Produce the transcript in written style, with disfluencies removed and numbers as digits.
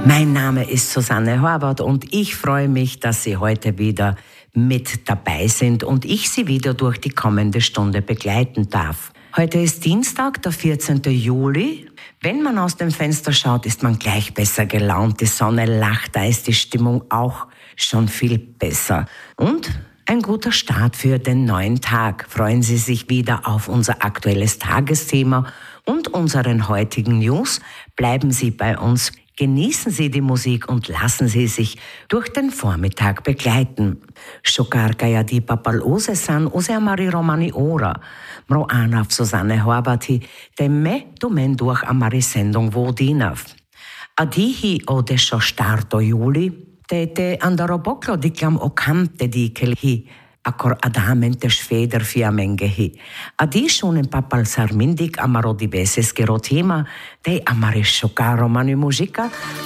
Mein Name ist Susanne Horvath und ich freue mich, dass Sie heute wieder mit dabei sind und ich Sie wieder durch die kommende Stunde begleiten darf. Heute ist Dienstag, der 14. Juli. Wenn man aus dem Fenster schaut, ist man gleich besser gelaunt. Die Sonne lacht, da ist die Stimmung auch schon viel besser. Und ein guter Start für den neuen Tag. Freuen Sie sich wieder auf unser aktuelles Tagesthema und unseren heutigen News. Bleiben Sie bei uns. Genießen Sie die Musik und lassen Sie sich durch den Vormittag begleiten. Šokarka di papalose san useamari romani ora. Mro anav Susanne Horvath, temme dumen durch amari Sendung vodinav. Adihi o desho starto juli, te andaroboklo diklam okamte dikelhi. Akor adamente sveder fiamengehi. Adi shunen papal sarmindik amaro dibeses gerotema, te amare shokaro mani muzika,